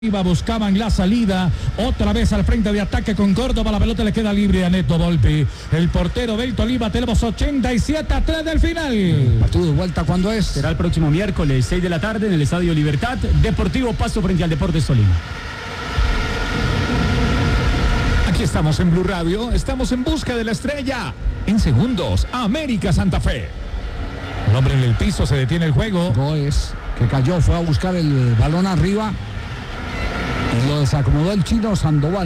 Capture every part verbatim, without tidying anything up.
Buscaban la salida, otra vez al frente de ataque con Córdoba, la pelota le queda libre a Neto Volpi, el portero del Tolima. Tenemos ochenta y siete a tres del final. El partido de vuelta, ¿cuándo es? Será el próximo miércoles, seis de la tarde, en el Estadio Libertad. Deportivo Pasto frente al Deportes Tolima. Aquí estamos en Blue Radio, estamos en busca de la estrella. En segundos, América Santa Fe. El hombre en el piso, se detiene el juego. Goes, que cayó, fue a buscar el balón arriba y lo desacomodó el chino Sandoval.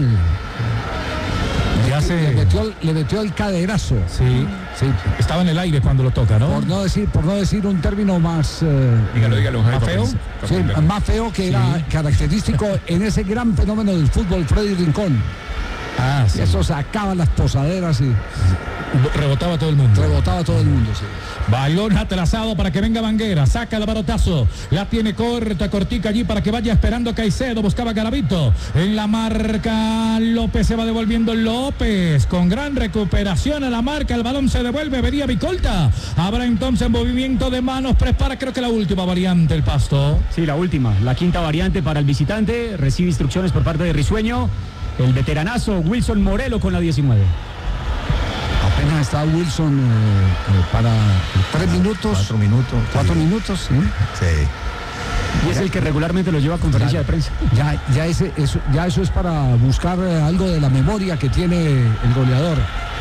Ya se... le, metió, le metió el caderazo. Sí, sí, estaba en el aire cuando lo toca, ¿no? Por no decir, por no decir un término más... Eh, dígalo, dígalo. ¿Más feo? Sí, más feo que sí. Era característico en ese gran fenómeno del fútbol, Freddy Rincón. Ah, sí. Eso sacaba las posaderas y... rebotaba todo el mundo. Rebotaba todo el mundo, sí. Balón atrasado para que venga Banguera. Saca el barotazo. La tiene corta, cortica allí para que vaya esperando Caicedo. Buscaba Garavito. En la marca López, se va devolviendo López. Con gran recuperación a la marca. El balón se devuelve. Vería Bicolta. Habrá entonces movimiento de manos. Prepara, creo que la última variante, el Pasto. Sí, la última. La quinta variante para el visitante. Recibe instrucciones por parte de Risueño. El veteranazo Wilson Morelo con la diecinueve. Apenas está Wilson eh, eh, para tres minutos. Cuatro minutos. Cuatro sí. minutos, ¿sí? Sí. Y es el que regularmente lo lleva a conferencia claro. de prensa. Ya, ya, ese, eso, ya eso es para buscar eh, algo de la memoria que tiene el goleador.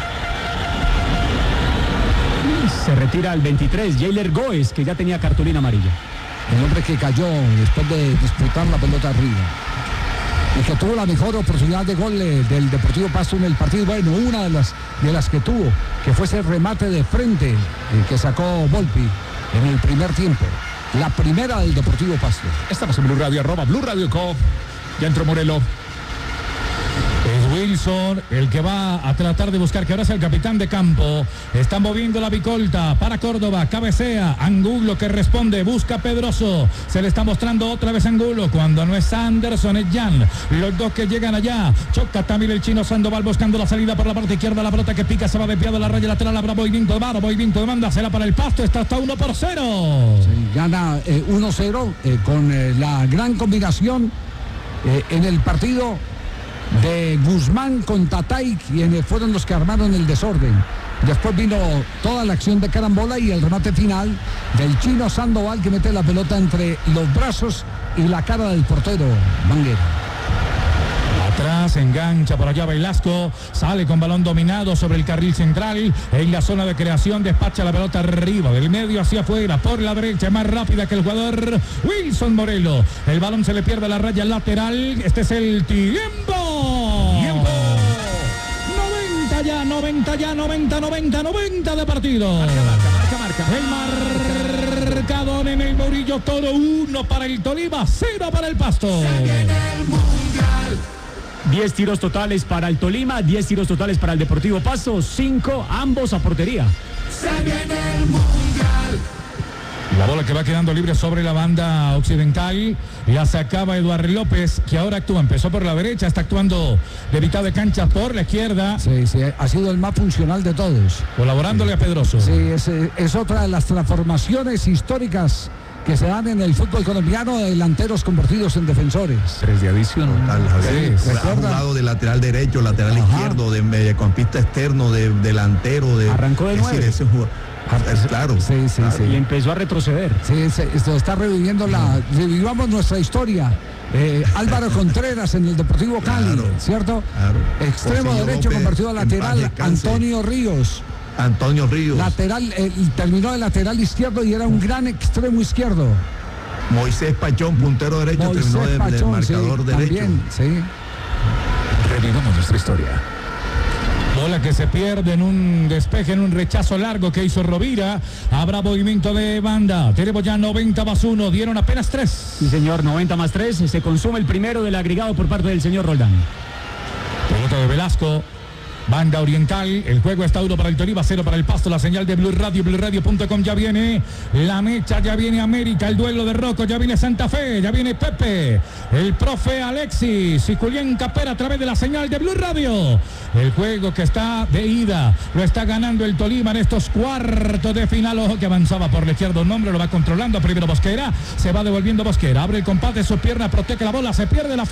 Se retira al veintitrés, Jailer Goes, que ya tenía cartulina amarilla. El hombre que cayó después de disputar la pelota arriba. Y que tuvo la mejor oportunidad de gol eh, del Deportivo Pasto en el partido. Bueno, una de las, de las que tuvo, que fue ese remate de frente eh, que sacó Volpi en el primer tiempo. La primera del Deportivo Pasto. Estamos en Blue Radio, arroba Blue Radio Co. Ya entró Morelo. Es Wilson el que va a tratar de buscar, que ahora es el capitán de campo. Está moviendo la bicolta para Córdoba, cabecea Angulo, que responde, busca Pedroso, se le está mostrando otra vez Angulo, cuando no es Anderson, es Jan, los dos que llegan allá. Choca también el chino Sandoval buscando la salida por la parte izquierda, la pelota que pica, se va desviado a la raya lateral, habrá movimiento de mano, movimiento de banda, será para el Pasto, está hasta uno por cero. Sí, gana eh, uno cero eh, con eh, la gran combinación eh, en el partido de Guzmán con Tatay, quienes fueron los que armaron el desorden. Después vino toda la acción de carambola y el remate final del chino Sandoval, que mete la pelota entre los brazos y la cara del portero Banguera. Atrás, engancha por allá Velasco, sale con balón dominado sobre el carril central, en la zona de creación, despacha la pelota arriba, del medio hacia afuera, por la derecha, más rápida que el jugador Wilson Morelo. El balón se le pierde a la raya lateral, este es el tiempo. Tiempo. noventa ya, noventa ya, noventa, noventa, noventa de partido. Marca, marca, marca, marca. El marcador en el Murillo Toro, uno para el Tolima, cero para el Pasto. diez tiros totales para el Tolima, diez tiros totales para el Deportivo Pasto, cinco ambos a portería. Se viene el Mundial. La bola que va quedando libre sobre la banda occidental, la sacaba Eduardo López, que ahora actúa, empezó por la derecha, está actuando de mitad de cancha por la izquierda. Sí, sí, ha sido el más funcional de todos. Colaborándole sí. a Pedroso. Sí, es, es otra de las transformaciones históricas que se dan en el fútbol colombiano, de delanteros convertidos en defensores. Tres de adición. Total, Javier. Sí, ha jugado de lateral derecho, lateral Ajá. izquierdo, de mediocampista externo, de delantero. De, Arrancó de nueve. Decir, ese, claro. Sí, sí, claro. sí. Y empezó a retroceder. Sí, se, se está reviviendo la... Revivamos nuestra historia. Eh, Álvaro Contreras en el Deportivo Cali, claro, ¿cierto? Claro. Extremo José derecho López, convertido a lateral, Antonio Ríos. Antonio Ríos. Lateral, eh, terminó de lateral izquierdo y era un gran extremo izquierdo. Moisés Pachón, puntero derecho, Moisés terminó de, Pachón, de marcador sí, derecho. También, sí. Revivamos nuestra historia. Bola que se pierde en un despeje, en un rechazo largo que hizo Rovira. Habrá movimiento de banda. Tenemos ya noventa más uno. Dieron apenas tres. Sí, señor, noventa más tres. Se consume el primero del agregado por parte del señor Roldán. Pelota de Velasco. Banda Oriental. El juego está uno para el Tolima, cero para el Pasto. La señal de Blue Radio, blue radio punto com. Ya viene la mecha, ya viene América, el duelo de Rocco, ya viene Santa Fe, ya viene Pepe, el profe Alexis y Julián Capera a través de la señal de Blue Radio. El juego que está de ida lo está ganando el Tolima en estos cuartos de final. Ojo que avanzaba por la izquierda un hombre, lo va controlando primero Bosquera, se va devolviendo Bosquera, abre el compás de su pierna, protege la bola, se pierde la